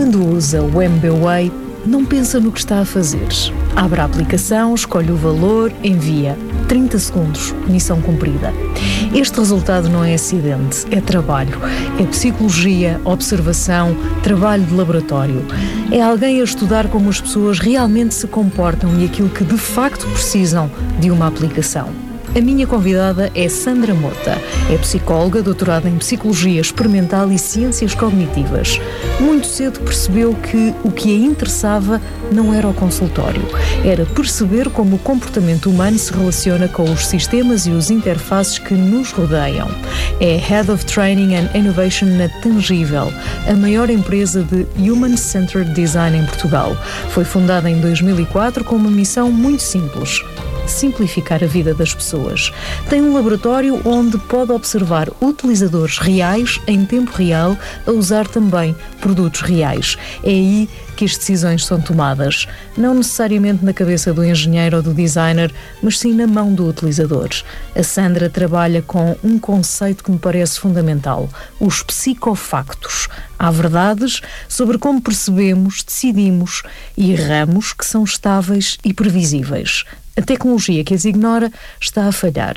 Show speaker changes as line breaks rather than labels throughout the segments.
Quando usa o MBWay, não pensa no que está a fazer. Abre a aplicação, escolhe o valor, envia. 30 segundos, missão cumprida. Este resultado não é acidente, é trabalho. É psicologia, observação, trabalho de laboratório. É alguém a estudar como as pessoas realmente se comportam e aquilo que de facto precisam de uma aplicação. A minha convidada é Sandra Mota. É psicóloga, doutorada em Psicologia Experimental e Ciências Cognitivas. Muito cedo percebeu que o que a interessava não era o consultório. Era perceber como o comportamento humano se relaciona com os sistemas e os interfaces que nos rodeiam. É Head of Training and Innovation na Tangível, a maior empresa de Human-Centered Design em Portugal. Foi fundada em 2004 com uma missão muito simples: simplificar a vida das pessoas. Tem um laboratório onde pode observar utilizadores reais em tempo real a usar também produtos reais. É aí que as decisões são tomadas, não necessariamente na cabeça do engenheiro ou do designer, mas sim na mão do utilizador. A Sandra trabalha com um conceito que me parece fundamental: os psicofactos. Há verdades sobre como percebemos, decidimos e erramos que são estáveis e previsíveis. A tecnologia que as ignora está a falhar.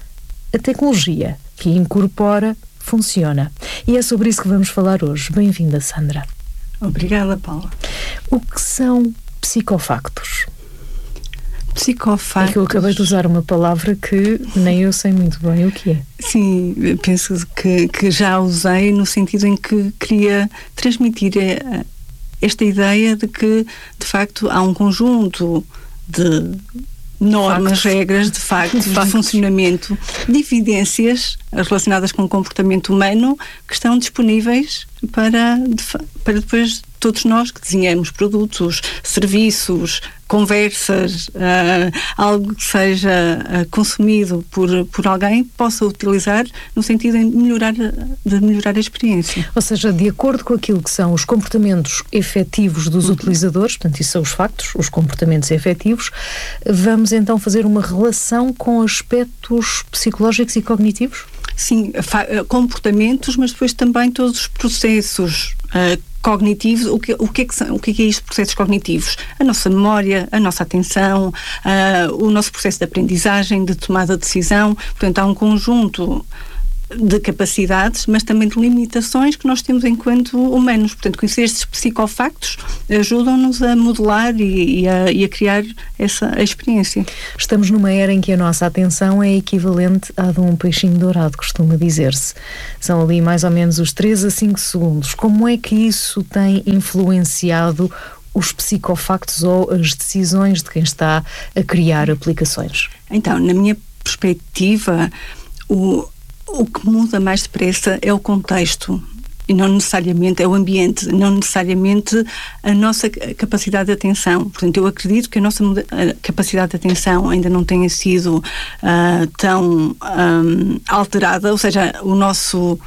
A tecnologia que incorpora funciona. E é sobre isso que vamos falar hoje. Bem-vinda, Sandra.
Obrigada, Paula.
O que são psicofactos?
Psicofactos...
É que eu acabei de usar uma palavra que nem eu sei muito bem o que é.
Sim, penso que já usei no sentido em que queria transmitir esta ideia de que, de facto, há um conjunto de normas, regras, de factos, de funcionamento, de evidências relacionadas com o comportamento humano que estão disponíveis para depois todos nós que desenhamos produtos, serviços, conversas, algo que seja consumido por alguém, possa utilizar no sentido de melhorar a experiência.
Ou seja, de acordo com aquilo que são os comportamentos efetivos dos utilizadores, portanto, isso são os factos, os comportamentos efetivos, vamos então fazer uma relação com aspectos psicológicos e cognitivos?
Sim, comportamentos, mas depois também todos os processos cognitivos. O que é isto, processos cognitivos? A nossa memória, a nossa atenção, o nosso processo de aprendizagem, de tomada de decisão. Portanto, há um conjunto de capacidades, mas também de limitações que nós temos enquanto humanos. Portanto, conhecer estes psicofactos ajudam-nos a modelar e a criar essa experiência.
Estamos numa era em que a nossa atenção é equivalente à de um peixinho dourado, costuma dizer-se. São ali mais ou menos os 3 a 5 segundos. Como é que isso tem influenciado os psicofactos ou as decisões de quem está a criar aplicações?
Então, na minha perspectiva, o que muda mais depressa é o contexto e não necessariamente é o ambiente, não necessariamente a nossa capacidade de atenção. Portanto, eu acredito que a nossa capacidade de atenção ainda não tenha sido tão alterada, ou seja, o nosso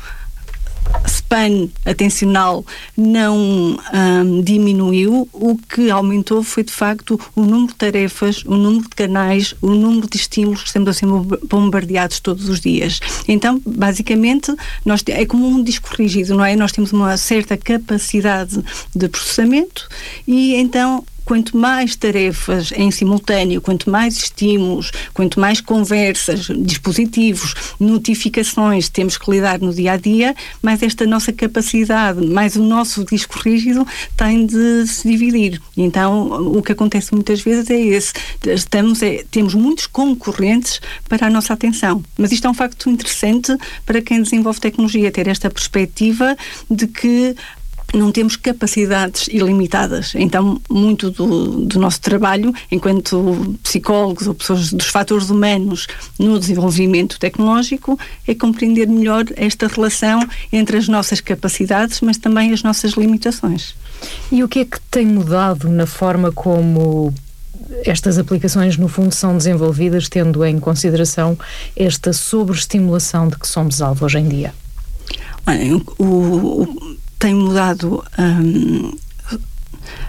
span atencional não diminuiu. O que aumentou foi, de facto, o número de tarefas, o número de canais, o número de estímulos que estamos a ser bombardeados todos os dias. Então, basicamente, é como um disco rígido, não é? Nós temos uma certa capacidade de processamento e, então, quanto mais tarefas em simultâneo, quanto mais estímulos, quanto mais conversas, dispositivos, notificações temos que lidar no dia-a-dia, mais esta nossa capacidade, mais o nosso disco rígido tem de se dividir. Então, o que acontece muitas vezes é esse. Temos muitos concorrentes para a nossa atenção. Mas isto é um facto interessante para quem desenvolve tecnologia, ter esta perspectiva de que não temos capacidades ilimitadas. Então, muito do nosso trabalho, enquanto psicólogos ou pessoas dos fatores humanos no desenvolvimento tecnológico, é compreender melhor esta relação entre as nossas capacidades, mas também as nossas limitações.
E o que é que tem mudado na forma como estas aplicações, no fundo, são desenvolvidas, tendo em consideração esta sobreestimulação de que somos alvo hoje em dia?
Tem mudado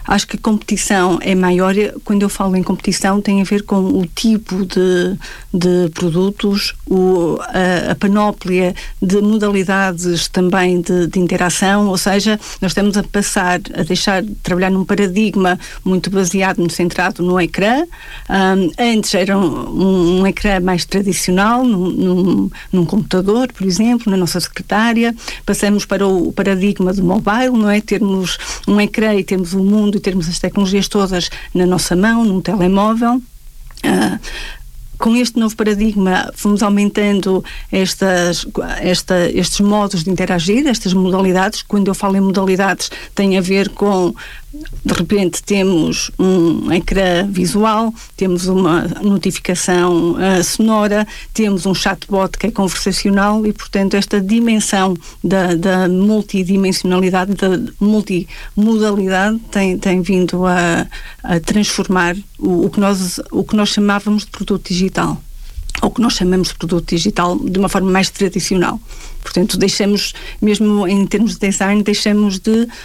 Acho que a competição é maior. Quando eu falo em competição, tem a ver com o tipo de produtos, a panóplia de modalidades também de interação, ou seja, nós estamos a deixar de trabalhar num paradigma muito baseado, centrado no ecrã. Antes era um ecrã mais tradicional, num computador, por exemplo, na nossa secretária. Passamos para o paradigma do mobile, não é? Termos um ecrã e termos o mundo e termos as tecnologias todas na nossa mão, num telemóvel. Com este novo paradigma, fomos aumentando estes modos de interagir, estas modalidades. Quando eu falo em modalidades, tem a ver com, de repente, temos um ecrã visual, temos uma notificação sonora, temos um chatbot que é conversacional e, portanto, esta dimensão da multidimensionalidade, da multimodalidade tem vindo a transformar o que nós chamávamos de produto digital, ou que nós chamamos de produto digital de uma forma mais tradicional. Portanto, deixamos, mesmo em termos de design, deixamos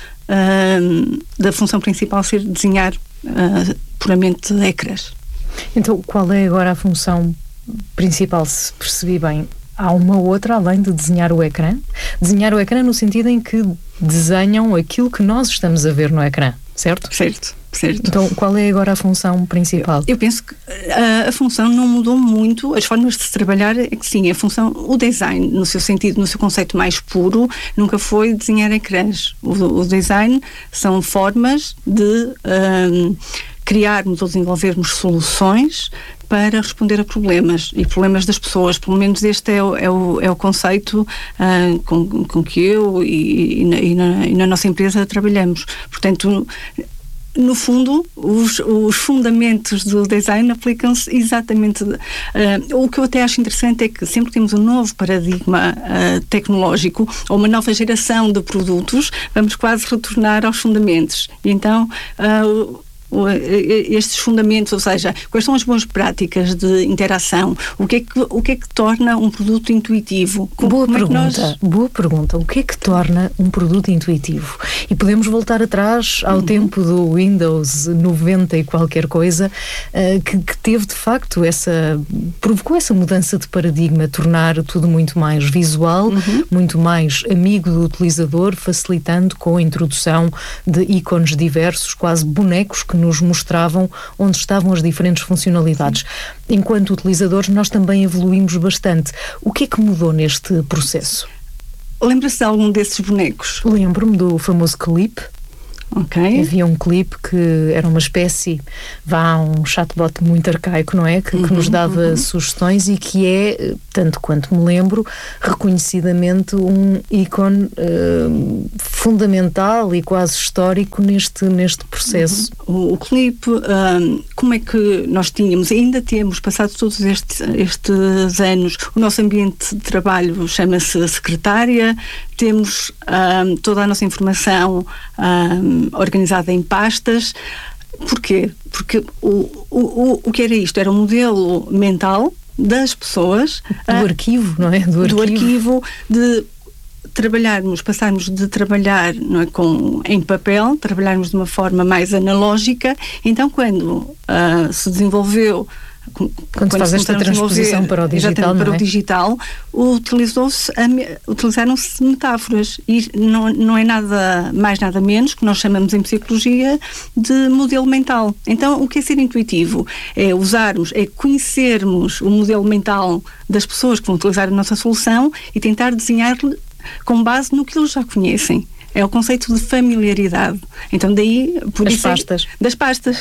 da função principal ser desenhar puramente ecrãs.
Então, qual é agora a função principal, se percebi bem? Há uma outra, além de desenhar o ecrã? Desenhar o ecrã no sentido em que desenham aquilo que nós estamos a ver no ecrã, certo?
Certo.
Então, qual é agora a função principal?
Eu penso que a função não mudou muito, as formas de se trabalhar é que sim, o design, no seu sentido, no seu conceito mais puro, nunca foi desenhar ecrãs. O design são formas de criarmos ou desenvolvermos soluções para responder a problemas das pessoas. Pelo menos este é o conceito com que eu e na nossa empresa trabalhamos. Portanto, no fundo, os fundamentos do design aplicam-se exatamente. O que eu até acho interessante é que sempre que temos um novo paradigma tecnológico ou uma nova geração de produtos, vamos quase retornar aos fundamentos. E então, estes fundamentos, ou seja, quais são as boas práticas de interação, o que é que torna um produto intuitivo?
Boa pergunta. O que é que torna um produto intuitivo? E podemos voltar atrás ao tempo do Windows 90 e qualquer coisa, que teve de facto provocou essa mudança de paradigma, tornar tudo muito mais visual, muito mais amigo do utilizador, facilitando com a introdução de ícones diversos, quase bonecos que nos mostravam onde estavam as diferentes funcionalidades. Enquanto utilizadores, nós também evoluímos bastante. O que é que mudou neste processo?
Lembra-se de algum desses bonecos?
Lembro-me do famoso clipe.
Okay.
Havia um clipe que era uma espécie, um chatbot muito arcaico, não é? Que nos dava sugestões e que é, tanto quanto me lembro, reconhecidamente um ícone fundamental e quase histórico neste processo.
O clipe, como é que nós tínhamos, ainda temos, passado todos estes anos, o nosso ambiente de trabalho chama-se secretária, temos toda a nossa informação organizada em pastas. Porquê? Porque o que era isto? Era um modelo mental das pessoas.
Do arquivo, não é?
Do arquivo, de passarmos de trabalhar, não é, em papel, trabalharmos de uma forma mais analógica. Então, quando se desenvolveu...
Quando se faz esta transposição para o digital,
para o digital, utilizaram-se metáforas e não é nada mais, nada menos, que nós chamamos em psicologia de modelo mental. Então, o que é ser intuitivo? É conhecermos o modelo mental das pessoas que vão utilizar a nossa solução e tentar desenhar-lhe com base no que eles já conhecem. É o conceito de familiaridade. Então, daí... Das pastas,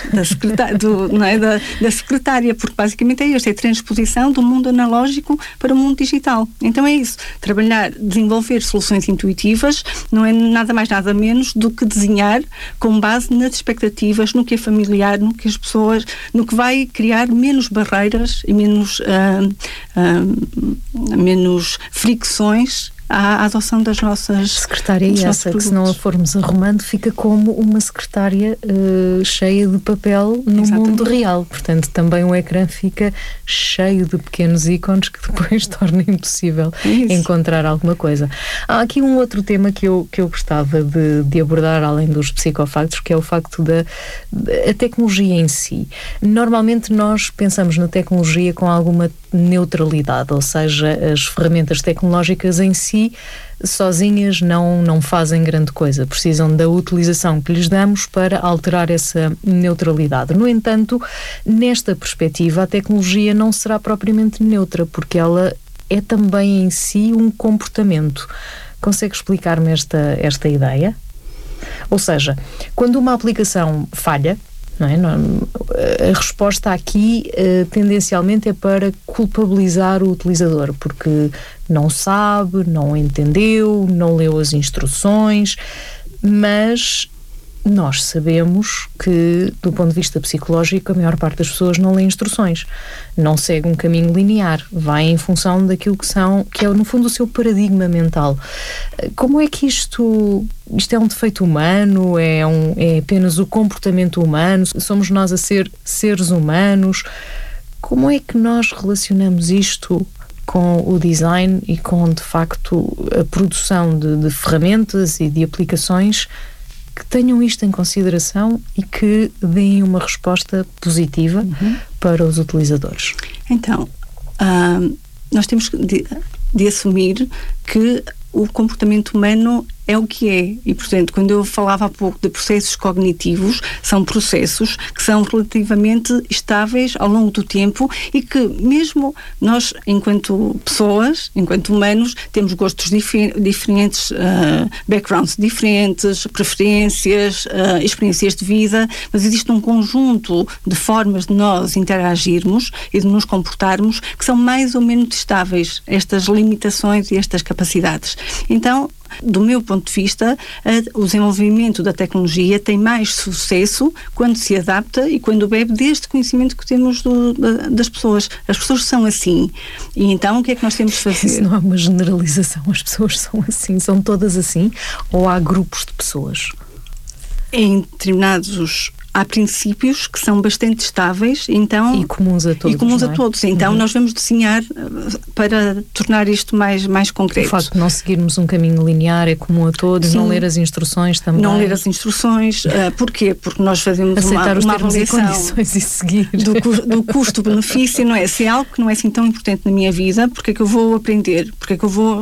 da secretária, porque basicamente é isto, é a transposição do mundo analógico para o mundo digital. Então é isso. Desenvolver soluções intuitivas não é nada mais, nada menos do que desenhar com base nas expectativas, no que é familiar, no que as pessoas... no que vai criar menos barreiras e menos fricções à adoção das nossas...
Secretária essa, que se não a formos arrumando, fica como uma secretária cheia de papel no mundo real. Portanto, também o ecrã fica cheio de pequenos ícones que depois torna impossível encontrar alguma coisa. Há aqui um outro tema que eu gostava de abordar, além dos psicofactos, que é o facto da tecnologia em si. Normalmente nós pensamos na tecnologia com alguma neutralidade, ou seja, as ferramentas tecnológicas em si sozinhas não fazem grande coisa, precisam da utilização que lhes damos para alterar essa neutralidade. No entanto, nesta perspectiva, a tecnologia não será propriamente neutra, porque ela é também em si um comportamento. Consegue explicar-me esta ideia? Ou seja, quando uma aplicação falha, não é? A resposta aqui tendencialmente é para culpabilizar o utilizador, porque não sabe, não entendeu, não leu as instruções, mas nós sabemos que, do ponto de vista psicológico, a maior parte das pessoas não lê instruções, não segue um caminho linear, vai em função daquilo que é no fundo o seu paradigma mental. Como é que isto é um defeito humano? É apenas o comportamento humano? Somos nós a ser seres humanos? Como é que nós relacionamos isto com o design e com, de facto, a produção de ferramentas e de aplicações que tenham isto em consideração e que deem uma resposta positiva para os utilizadores?
Então, nós temos de assumir que o comportamento humano é o que é. E, portanto, quando eu falava há pouco de processos cognitivos, são processos que são relativamente estáveis ao longo do tempo e que mesmo nós, enquanto pessoas, enquanto humanos, temos gostos diferentes, backgrounds diferentes, preferências, experiências de vida, mas existe um conjunto de formas de nós interagirmos e de nos comportarmos que são mais ou menos estáveis, estas limitações e estas capacidades. Então, do meu ponto de vista, o desenvolvimento da tecnologia tem mais sucesso quando se adapta e quando bebe deste conhecimento que temos das pessoas. As pessoas são assim. E então, o que é que nós temos de fazer?
Isso não é uma generalização. As pessoas são assim. São todas assim? Ou há grupos de pessoas?
Em determinados... Há princípios que são bastante estáveis, então...
E comuns a todos,
a todos. Então, nós vamos desenhar para tornar isto mais concreto.
O facto de não seguirmos um caminho linear é comum a todos. Sim. Não ler as instruções também.
Não ler as instruções. Porquê? Porque nós fazemos
aceitar
uma
avaliação e condições e seguir.
Do custo-benefício, não é? Se é algo que não é assim tão importante na minha vida, porque é que eu vou aprender? Porque é que eu vou...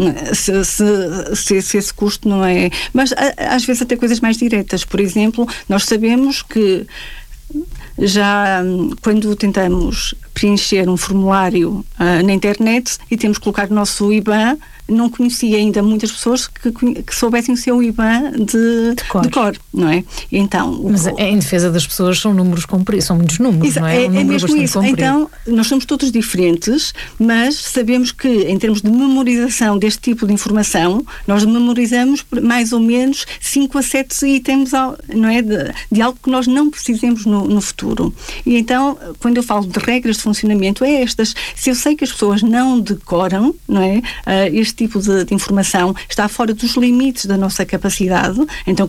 Se esse custo não é... Mas às vezes até coisas mais diretas. Por exemplo, nós sabemos que já quando tentamos preencher um formulário na internet e temos que colocar o nosso IBAN, não conhecia ainda muitas pessoas que soubessem o seu IBAN de cor, não é? Então,
mas em defesa das pessoas são números compridos, são muitos números, não é?
É mesmo isso. Comprido. Então, nós somos todos diferentes, mas sabemos que em termos de memorização deste tipo de informação, nós memorizamos mais ou menos 5 a 7 itens, não é? De algo que nós não precisemos no futuro. E então, quando eu falo de regras de funcionamento, é estas. Se eu sei que as pessoas não decoram, não é? Este tipo de informação está fora dos limites da nossa capacidade, então